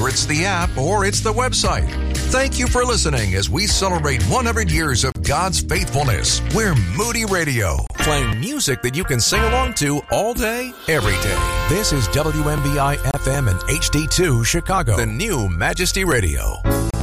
whether it's the app or it's the website. Thank you for listening as we celebrate 100 years of God's faithfulness. We're Moody Radio, playing music that you can sing along to all day, every day. This is WMBI FM and HD2 Chicago, the new Majesty Radio.